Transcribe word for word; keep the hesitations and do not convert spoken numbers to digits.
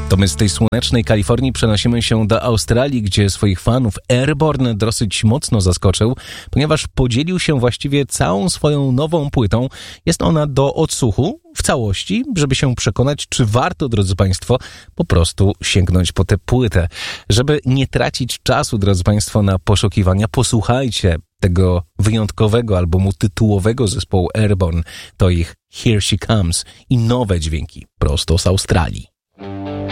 To my z tej słonecznej Kalifornii przenosimy się do Australii, gdzie swoich fanów Airborne dosyć mocno zaskoczył, ponieważ podzielił się właściwie całą swoją nową płytą. Jest ona do odsłuchu w całości, żeby się przekonać, czy warto, drodzy Państwo, po prostu sięgnąć po tę płytę. Żeby nie tracić czasu, drodzy Państwo, na poszukiwania, posłuchajcie tego wyjątkowego albumu tytułowego zespołu Airborne. To ich Here She Comes i nowe dźwięki prosto z Australii.